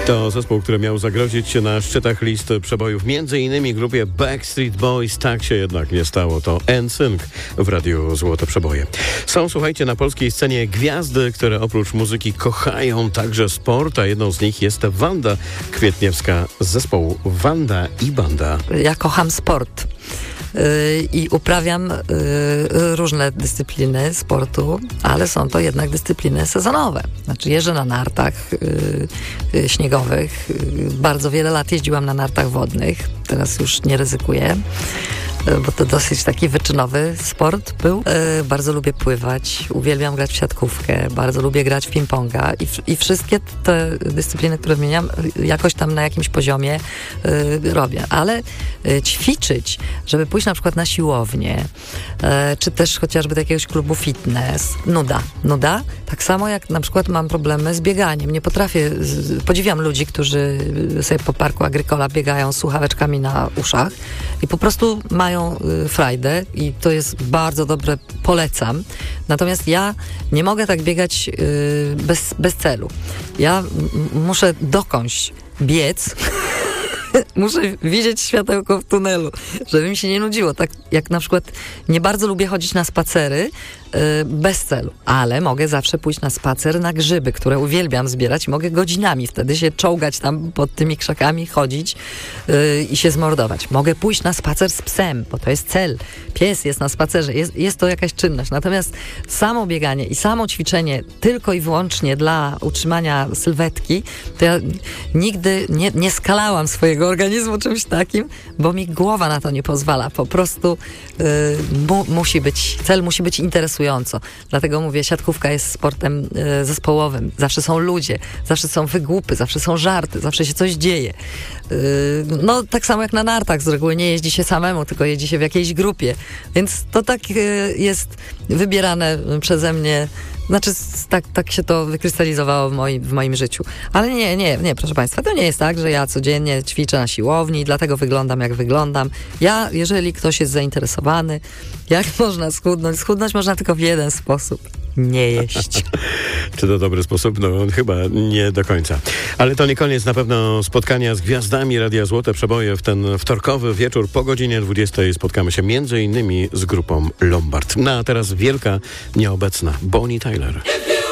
To zespół, który miał zagrozić na szczytach list przebojów m.in. grupie Backstreet Boys. Tak się jednak nie stało. To NSYNC w Radiu Złote Przeboje. Są, słuchajcie, na polskiej scenie gwiazdy, które oprócz muzyki kochają także sport, a jedną z nich jest Wanda Kwietniewska z zespołu Wanda i Banda. Ja kocham sport. I uprawiam różne dyscypliny sportu, ale są to jednak dyscypliny sezonowe. Znaczy jeżdżę na nartach śniegowych. Bardzo wiele lat jeździłam na nartach wodnych. Teraz już nie ryzykuję, bo to dosyć taki wyczynowy sport był. Bardzo lubię pływać, uwielbiam grać w siatkówkę, bardzo lubię grać w ping-ponga i wszystkie te dyscypliny, które wymieniam, jakoś tam na jakimś poziomie robię. Ale ćwiczyć, żeby pójść na przykład na siłownię, czy też chociażby do jakiegoś klubu fitness, nuda. Tak samo jak na przykład mam problemy z bieganiem. Nie potrafię, podziwiam ludzi, którzy sobie po parku Agrykola biegają z słuchaweczkami na uszach i po prostu mają frajdę i to jest bardzo dobre, polecam. Natomiast ja nie mogę tak biegać bez celu. Ja muszę dokądś biec, muszę widzieć światełko w tunelu, żeby mi się nie nudziło. Tak jak na przykład nie bardzo lubię chodzić na spacery bez celu, ale mogę zawsze pójść na spacer na grzyby, które uwielbiam zbierać i mogę godzinami wtedy się czołgać tam pod tymi krzakami, chodzić i się zmordować. Mogę pójść na spacer z psem, bo to jest cel. Pies jest na spacerze, jest to jakaś czynność. Natomiast samo bieganie i samo ćwiczenie tylko i wyłącznie dla utrzymania sylwetki, to ja nigdy nie skalałam swojego organizmu czymś takim, bo mi głowa na to nie pozwala. Po prostu cel musi być interesujący. Dlatego mówię, siatkówka jest sportem zespołowym. Zawsze są ludzie, zawsze są wygłupy, zawsze są żarty, zawsze się coś dzieje. No tak samo jak na nartach, z reguły nie jeździ się samemu, tylko jeździ się w jakiejś grupie. Więc to tak jest wybierane przeze mnie. Znaczy, tak się to wykrystalizowało w moim życiu. Ale nie, proszę Państwa, to nie jest tak, że ja codziennie ćwiczę na siłowni i dlatego wyglądam, jak wyglądam. Jeżeli ktoś jest zainteresowany, jak można schudnąć? Schudnąć można tylko w jeden sposób. Nie jeść. Czy to dobry sposób? No chyba nie do końca. Ale to nie koniec na pewno spotkania z gwiazdami Radia Złote Przeboje. W ten wtorkowy wieczór po godzinie 20 spotkamy się m.in. z grupą Lombard. No a teraz wielka nieobecna Bonnie Tyler.